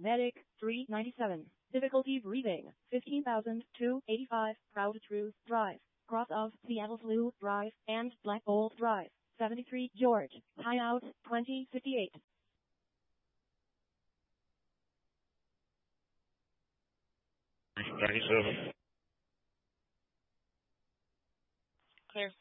Medic, 397. Difficulty breathing, 15,285. Proud Truth Drive, cross of Seattle Flu Drive and Black Bolt Drive, 73 George, Hideout, 2058. 97. Clear.